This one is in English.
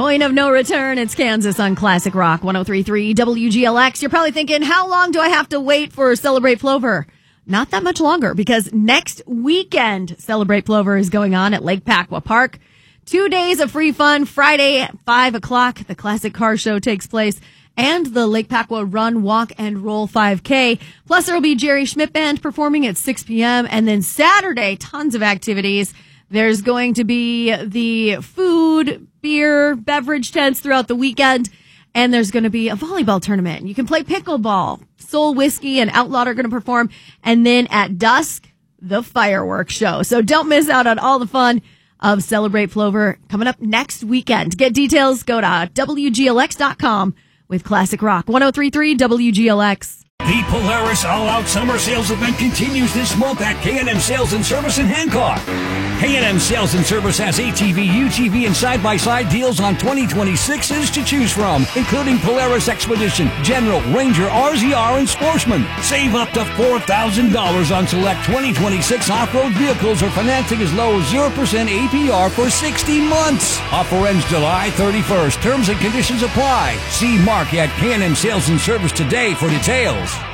Point of no return. It's Kansas on Classic Rock 103.3 WGLX. You're probably thinking, how long do I have to wait for Celebrate Plover? Not that much longer, because next weekend, Celebrate Plover is going on at Lake Pacwa Park. 2 days of free fun. Friday at 5 o'clock, the Classic Car Show takes place, and the Lake Pacwa Run, Walk, and Roll 5K. Plus, there will be Jerry Schmidt Band performing at 6 p.m. And then Saturday, tons of activities. There's going to be the food, beer, beverage tents throughout the weekend. And there's going to be a volleyball tournament. You can play pickleball. Soul Whiskey and Outlaw are going to perform. And then at dusk, the fireworks show. So don't miss out on all the fun of Celebrate Plover coming up next weekend. To get details, go to WGLX.com with Classic Rock 103.3 WGLX. The Polaris All-Out Summer Sales event continues this month at K&M Sales and Service in Hancock. K&M Sales and Service has ATV, UTV, and side-by-side deals on 2026s to choose from, including Polaris Expedition, General, Ranger, RZR, and Sportsman. Save up to $4,000 on select 2026 off-road vehicles or financing as low as 0% APR for 60 months. Offer ends July 31st. Terms and conditions apply. See Mark at K&M Sales and Service today for details.